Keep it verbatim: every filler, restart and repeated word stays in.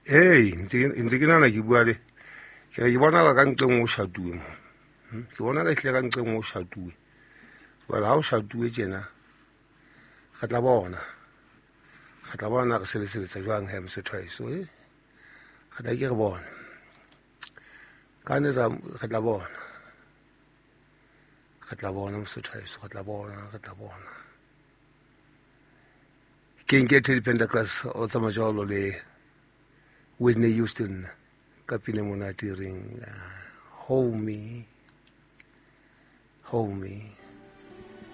Hey, ntse ke nana ke bua le ke ke bona ka nqeng o shatuwe mo ke bona ka hle ka nqeng o shatuwe ba ha o shatuwe tjena ga tla bona ga tla bona re se le sebetsa jwang he mosethwaiso eh ga tla ke re bona ka ne ra ga tla bona ga tla bona mosethwaiso ga tla bona ga tla bona ke ngete Pentecost o tsama jalo le Whitney Houston ka pina monate ring uh, hold me hold me